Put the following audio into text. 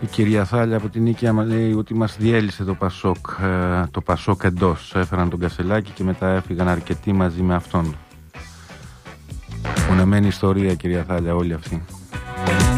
Η κυρία Θάλια από την Νίκαια μας λέει ότι μας διέλυσε το Πασόκ εντός. Έφεραν τον Κασελάκη και μετά έφυγαν αρκετοί μαζί με αυτόν. Φωνεμένη ιστορία, κυρία Θάλια, όλη αυτή.